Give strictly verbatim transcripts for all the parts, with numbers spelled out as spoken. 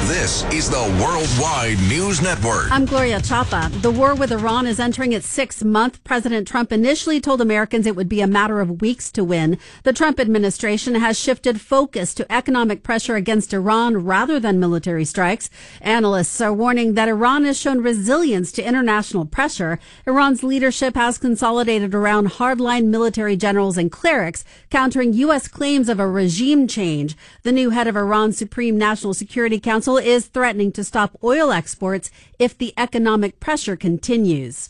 This is the Worldwide News Network. I'm Gloria Chapa. The war with Iran is entering its sixth month. President Trump initially told Americans it would be a matter of weeks to win. The Trump administration has shifted focus to economic pressure against Iran rather than military strikes. Analysts are warning that Iran has shown resilience to international pressure. Iran's leadership has consolidated around hardline military generals and clerics, countering U S claims of a regime change. The new head of Iran's Supreme National Security Council is threatening to stop oil exports if the economic pressure continues.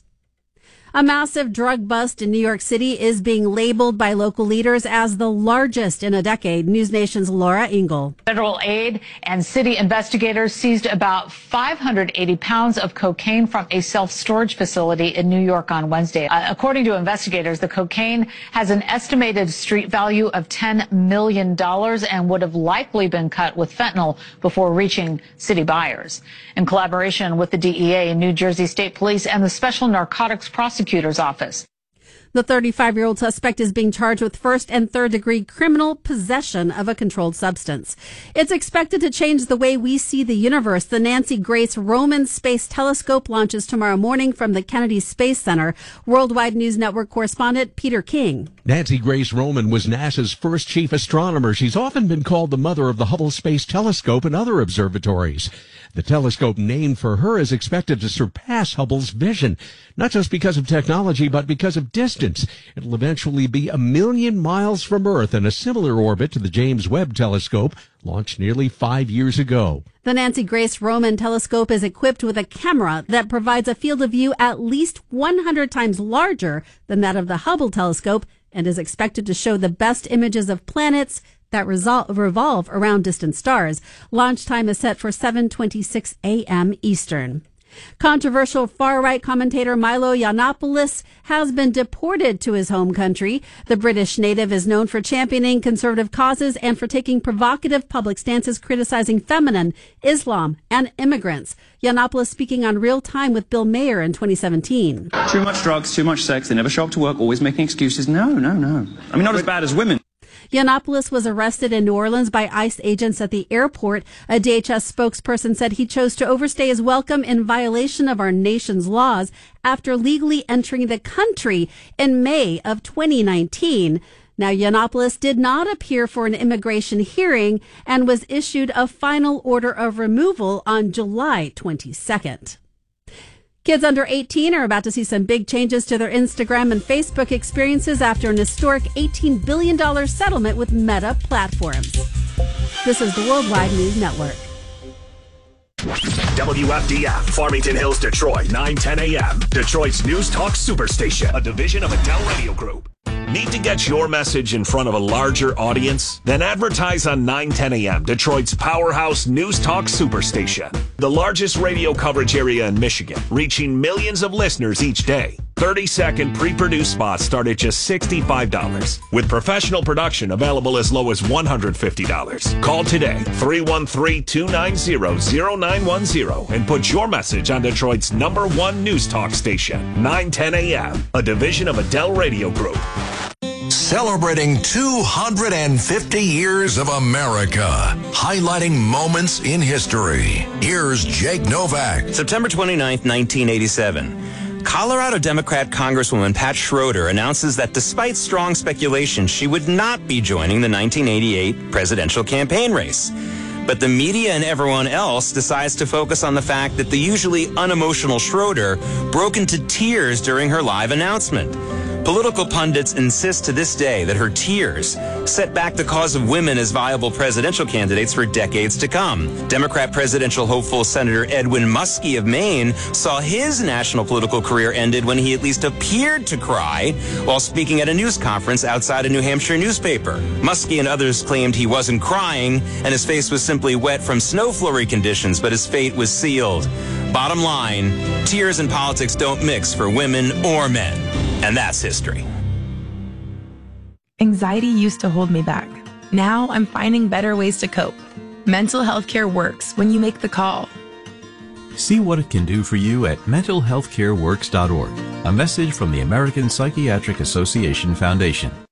A massive drug bust in New York City is being labeled by local leaders as the largest in a decade. News Nation's Laura Engel. Federal aid and city investigators seized about five hundred eighty pounds of cocaine from a self-storage facility in New York on Wednesday. Uh, according to investigators, the cocaine has an estimated street value of ten million dollars and would have likely been cut with fentanyl before reaching city buyers. In collaboration with the D E A, New Jersey State Police, and the Special Narcotics Prosecutor's Office. The thirty-five-year-old suspect is being charged with first and third degree criminal possession of a controlled substance. It's expected to change the way we see the universe. The Nancy Grace Roman Space Telescope launches tomorrow morning from the Kennedy Space Center. Worldwide News Network correspondent Peter King. Nancy Grace Roman was NASA's first chief astronomer. She's often been called the mother of the Hubble Space Telescope and other observatories. The telescope named for her is expected to surpass Hubble's vision, not just because of technology, but because of distance. It'll eventually be a million miles from Earth in a similar orbit to the James Webb Telescope, launched nearly five years ago. The Nancy Grace Roman Telescope is equipped with a camera that provides a field of view at least one hundred times larger than that of the Hubble telescope and is expected to show the best images of planets that resol- revolve around distant stars. Launch time is set for seven twenty-six a.m. Eastern. Controversial far-right commentator Milo Yiannopoulos has been deported to his home country. The British native is known for championing conservative causes and for taking provocative public stances criticizing feminine, Islam, and immigrants. Yiannopoulos speaking on Real Time with Bill Mayer in twenty seventeen. Too much drugs, too much sex, they never show up to work, always making excuses. No, no, no. I mean, not as bad as women. Yiannopoulos was arrested in New Orleans by ICE agents at the airport. A D H S spokesperson said he chose to overstay his welcome in violation of our nation's laws after legally entering the country in May of twenty nineteen. Now, Yiannopoulos did not appear for an immigration hearing and was issued a final order of removal on July twenty-second. Kids under eighteen are about to see some big changes to their Instagram and Facebook experiences after an historic eighteen billion dollars settlement with Meta Platforms. This is the Worldwide News Network. W F D F, Farmington Hills, Detroit, nine ten a.m. Detroit's News Talk Superstation, a division of Adele Radio Group. Need to get your message in front of a larger audience? Then advertise on nine ten a.m., Detroit's powerhouse News Talk Superstation. The largest radio coverage area in Michigan, reaching millions of listeners each day. thirty-second pre-produced spots start at just sixty-five dollars, with professional production available as low as one hundred fifty dollars. Call today, three one three, two nine zero, zero nine one zero, and put your message on Detroit's number one News Talk station, nine ten a.m., a division of Adele Radio Group. Celebrating two hundred fifty years of America, highlighting moments in history. Here's Jake Novak. September twenty-ninth, nineteen eighty-seven. Colorado Democrat Congresswoman Pat Schroeder announces that despite strong speculation, she would not be joining the nineteen eighty-eight presidential campaign race. But the media and everyone else decides to focus on the fact that the usually unemotional Schroeder broke into tears during her live announcement. Political pundits insist to this day that her tears set back the cause of women as viable presidential candidates for decades to come. Democrat presidential hopeful Senator Edwin Muskie of Maine saw his national political career ended when he at least appeared to cry while speaking at a news conference outside a New Hampshire newspaper. Muskie and others claimed he wasn't crying and his face was simply wet from snow flurry conditions, but his fate was sealed. Bottom line, tears and politics don't mix for women or men. And that's history. Anxiety used to hold me back. Now I'm finding better ways to cope. Mental health care works when you make the call. See what it can do for you at mental health care works dot org. A message from the American Psychiatric Association Foundation.